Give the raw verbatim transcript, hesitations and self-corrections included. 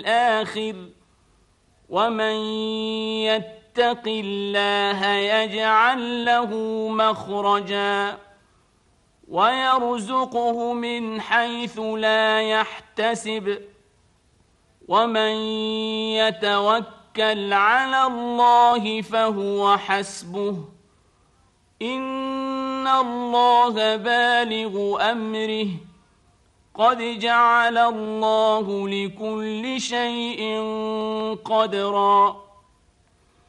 الآخر ومن يتق الله يجعل له مخرجا ويرزقه من حيث لا يحتسب ومن يتوكل على الله فهو حسبه إن الله بالغ أمره قد جعل الله لكل شيء قدرا